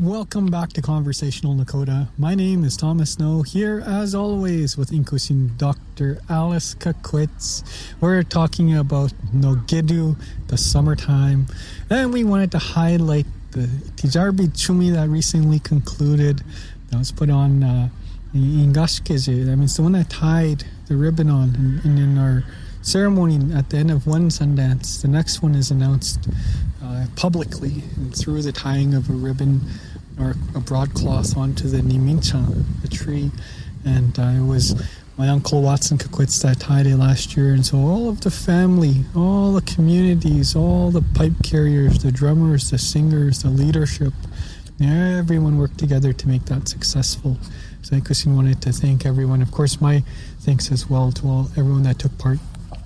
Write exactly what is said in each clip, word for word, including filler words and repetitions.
Welcome back to Conversational Nakota. My name is Thomas Snow, here as always with Inkusin Doctor Alice Kakwitz. We're talking about Nogedu, the summertime, and we wanted to highlight the Tijarbi Chumi that recently concluded. That was put on uh, in Gashkeje. That means the one that tied the ribbon on, and, and in our ceremony at the end of one Sundance, the next one is announced uh, publicly and through the tying of a ribbon or a broadcloth onto the Nimincha, the tree. And uh, it was my uncle Watson Kakwitz that tied it last year. And so all of the family, all the communities, all the pipe carriers, the drummers, the singers, the leadership, everyone worked together to make that successful. So I just wanted to thank everyone. Of course, my thanks as well to all everyone that took part.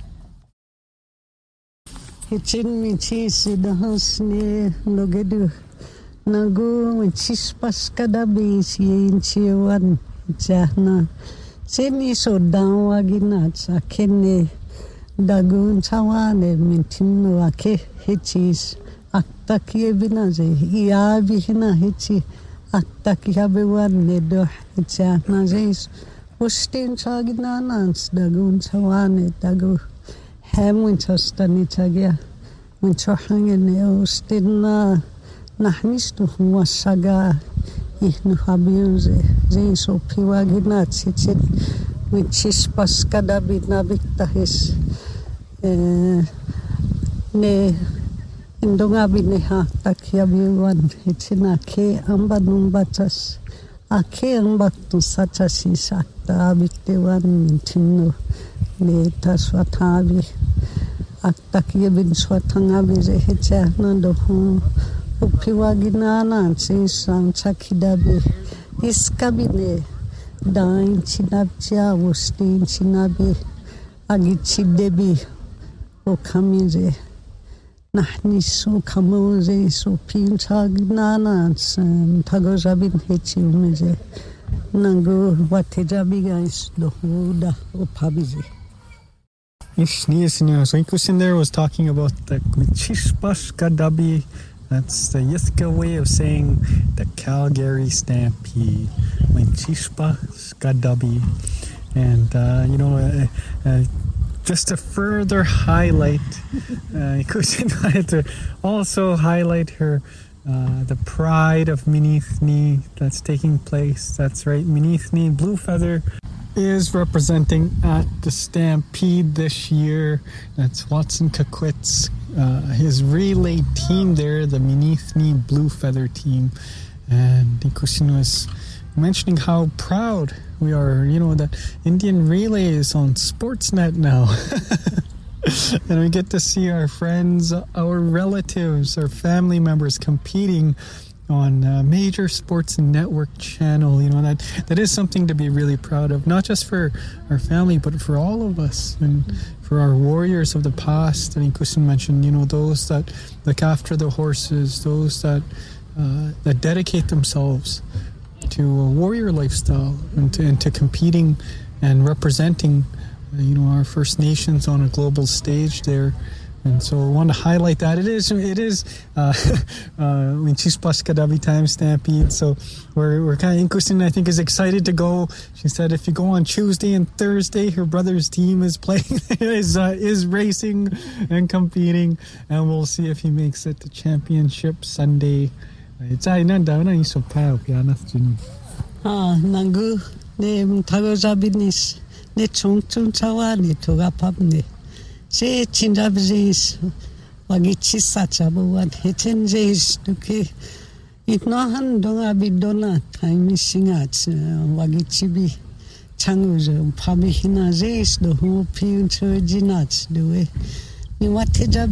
Hichin michisi dahasne Nogedu nagu chispas kadabi sienchiwan jahna seni sodan wagina sakene dagun chawane mintinu ake hichis aktakie binaze ia bihina hichi aktakia bewane do jahna zeis postin chagina nans dagun chawane dagu hem winchastani chagia winchohangene ostinna nahnistu wasaga ihnu habiuze zeiso piwaginat chichin winchis paskada binabitahis ne indonga bineha takia biwan hichina ke amba numbatas ake ambatu sachasi sakta bitewan mintinu ne taswatabi aktakia bin swatanga bize hichana dohu upiwaginana sisang chakidabi iskabine dain chinabja wustin chinabi agichidebi okamize nahnisu kamuze su pinchaginana tagozabin hechiumize nangu watejabi guys dohuda upabize. So Inkusin there was talking about the Michishpash Kadabi. That's the Yiska way of saying the Calgary Stampede. Michishpash Kadabi. And, uh, you know, uh, uh, just to further highlight, uh, Inkusin wanted to also highlight her, uh, the pride of Minithni that's taking place. That's right, Minithni Blue Feather is representing at the Stampede this year. That's Watson Kakwitz, uh, his relay team there, the Minithni Blue Feather team. And Inkusin was mentioning how proud we are, you know, that Indian Relay is on Sportsnet now. And we get to see our friends, our relatives, our family members competing on a major sports network channel. You know, that that is something to be really proud of, not just for our family, but for all of us and for our warriors of the past. I mean, Kusin mentioned, you know, those that look after the horses, those that uh, that dedicate themselves to a warrior lifestyle and to, and to competing and representing, uh, you know, our First Nations on a global stage there. And so I want to highlight that. It is, it is, uh, uh, Michishpash Kadabi Time Stampede. So we're, we're kind of, Inkusin, I think, is excited to go. She said if you go on Tuesday and Thursday, her brother's team is playing, is, uh, is racing and competing. And we'll see if he makes it to championship Sunday. It's I nanda na iso pa pianas jin. Ah, nangu ne tagozabinis ne chungchung chawani togapabne. Se chinjabzis wagichi sachabuan hetenzis duke itnahan donga bidona time singats wagichibi changuzo pabihina zis do hu piuncho jinats do ni wateja